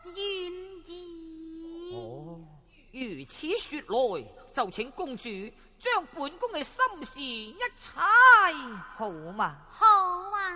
願意。 哦，如此說來，就請公主將本宮嘅心事一猜，好嘛？ 好啊。